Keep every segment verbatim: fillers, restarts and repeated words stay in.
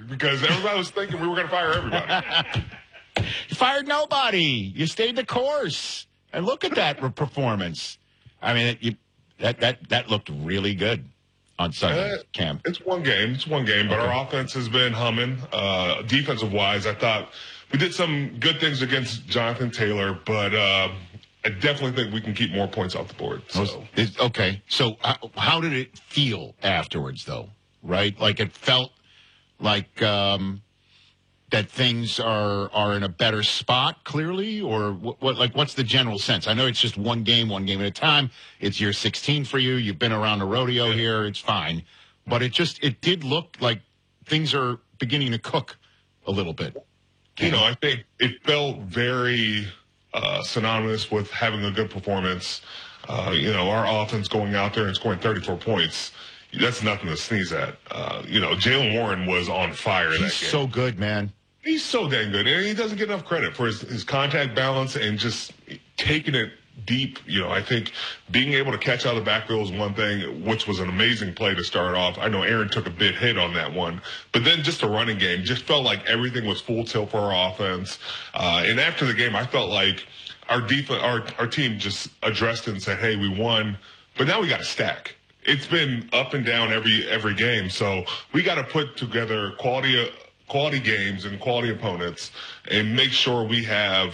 because everybody was thinking we were going to fire everybody. You fired nobody. You stayed the course. And look at that performance. I mean, it, you, that that that looked really good on Sunday, Uh, Cam. It's one game. It's one game, but Okay. our offense has been humming. Uh, defensive-wise, I thought we did some good things against Jonathan Taylor, but uh, I definitely think we can keep more points off the board. So. It- okay. So how, how did it feel afterwards, though? Right? Like it felt like um, that things are are in a better spot, clearly, or what, what? Like, what's the general sense? I know it's just one game, one game at a time. It's year sixteen for you. You've been around the rodeo Yeah. here. It's fine, but it just it did look like things are beginning to cook a little bit. You know, I think it felt very uh, synonymous with having a good performance. Uh, you know, our offense going out there and scoring thirty-four points, that's nothing to sneeze at. Uh, you know, Jaylen Warren was on fire in that He's game. so good, man. He's so dang good, and he doesn't get enough credit for his, his contact balance and just taking it deep. You know, I think being able to catch out of the backfield is one thing, which was an amazing play to start off. I know Aaron took a big hit on that one, but then just the running game just felt like everything was full tilt for our offense. Uh, and after the game, I felt like our defense, our our team just addressed it and said, "Hey, we won, but now we got to stack." It's been up and down every every game, so we got to put together quality. Uh, quality games and quality opponents and make sure we have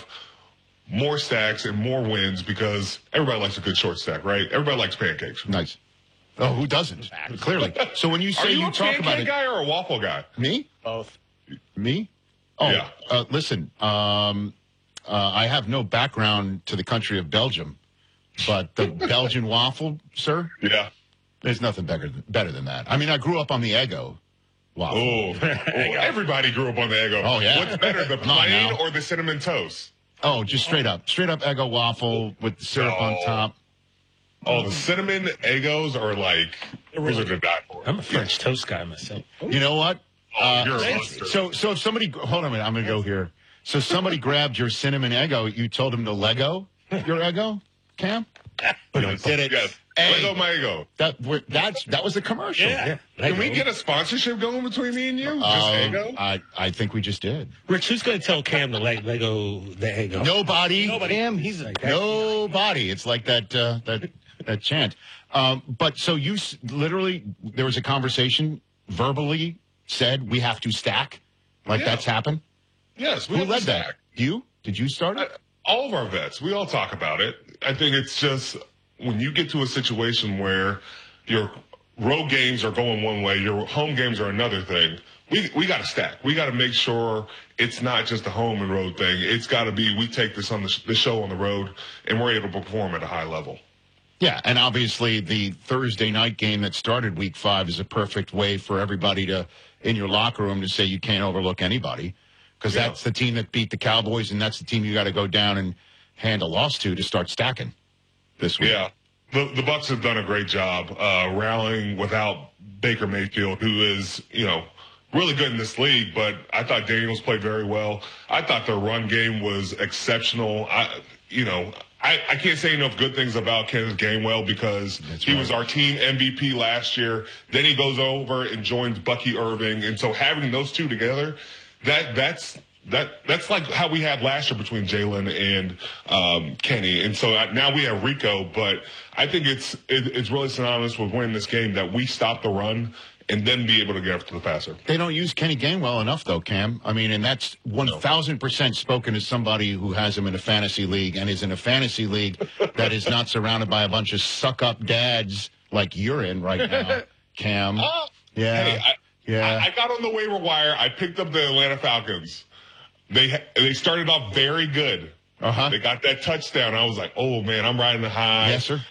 more stacks and more wins because everybody likes a good short stack, right? Everybody likes pancakes. Nice. Oh, who doesn't? Clearly. So when you say Are you, you a talk pancake about it, guy or a waffle guy? me, Both. me. Oh, Yeah. uh, listen. Um, uh, I have no background to the country of Belgium, but the Belgian waffle, sir, Yeah. there's nothing better than, better than that. I mean, I grew up on the Eggo waffle. Oh, oh, everybody grew up on the Eggo. Oh, yeah. What's better, the Come on plain now. or the cinnamon toast? Oh, just straight up, straight up Eggo waffle with the syrup on Oh. top. Oh, the cinnamon Eggos are like, those are to die for. I'm a French toast guy myself. You know what? Oh, you're a fancy. monster. So, so if somebody, hold on a minute, I'm going to go here. So somebody grabbed your cinnamon Eggo, you told him to Lego your Eggo, Cam? You did it. Yes. Hey, Lego my Eggo. that, we're- that's, that was a commercial. Yeah. Can we get a sponsorship going between me and you? Just Um, Eggo? I, I think we just did. Rich, who's going to tell Cam to let Lego the Eggo? Nobody. Nobody. Cam, he's like that. Nobody. It's like that, uh, that, that chant. Um, but so you s- literally, there was a conversation verbally said we have to stack. Like Yeah. that's happened. Yes. We Who have to led that? stack. You? Did you start it? All of our vets, we all talk about it. I think it's just when you get to a situation where your road games are going one way, your home games are another thing. We we got to stack. We got to make sure it's not just a home and road thing. It's got to be we take this on the, sh- the show on the road and we're able to perform at a high level. Yeah, and obviously the Thursday night game that started week five is a perfect way for everybody to, in your locker room, to say you can't overlook anybody because Yeah. that's the team that beat the Cowboys, and that's the team you got to go down and hand a loss to to start stacking this week. Yeah. The the Bucks have done a great job uh, rallying without Baker Mayfield, who is, you know, really good in this league, but I thought Daniels played very well. I thought their run game was exceptional. I, you know, I, I can't say enough good things about Kenneth Gainwell because That's he right. was our team M V P last year. Then he goes over and joins Bucky Irving. And so having those two together, that that's that that's like how we had last year between Jalen and um, Kenny. And so uh, now we have Rico, but I think it's it, it's really synonymous with winning this game that we stop the run and then be able to get after the passer. They don't use Kenny Gainwell enough, though, Cam. I mean, and that's one thousand percent spoken as somebody who has him in a fantasy league and is in a fantasy league that is not surrounded by a bunch of suck-up dads like you're in right now, Cam. Oh, Yeah. Hey, I, Yeah. I, I got on the waiver wire. I picked up the Atlanta Falcons. They ha- they started off very good. Uh-huh. They got that touchdown. I was like, oh, man, I'm riding the high. Yes, sir.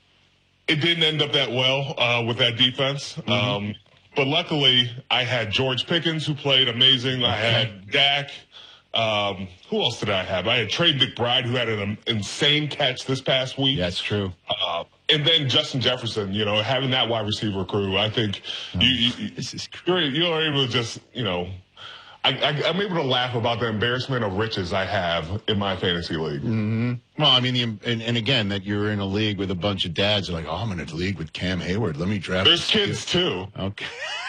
It didn't end up that well uh, with that defense. Mm-hmm. Um, but luckily, I had George Pickens, who played amazing. I had Dak. Um, who else did I have? I had Trey McBride, who had an insane catch this past week. That's true. Uh, and then Justin Jefferson, you know, having that wide receiver crew, I think you, you, This is you're, you're able to just, you know, I, I, I'm able to laugh about the embarrassment of riches I have in my fantasy league. Mm-hmm. Well, I mean, the, and, and again, that you're in a league with a bunch of dads. Are like, oh, I'm in a league with Cam Hayward. Let me draft. There's this kids, too. kid." Okay.